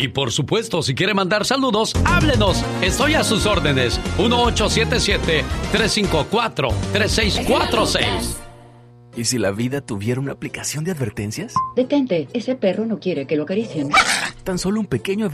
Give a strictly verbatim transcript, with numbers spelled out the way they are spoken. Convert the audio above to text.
Y por supuesto, si quiere mandar saludos, háblenos. Estoy a sus órdenes. uno ocho siete siete, tres cinco cuatro, tres seis cuatro seis. ¿Y si la vida tuviera una aplicación de advertencias? Detente, ese perro no quiere que lo acaricien. Tan solo un pequeño